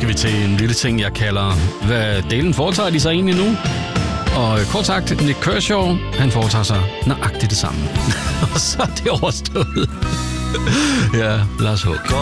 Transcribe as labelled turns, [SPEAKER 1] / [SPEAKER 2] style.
[SPEAKER 1] skal vi til en lille ting, jeg kalder, hvad delen foretager de sig egentlig nu? Og kort sagt, Nik Kershaw, han foretager sig nøjagtigt det samme. Og så er det overstået. Ja, Lars H.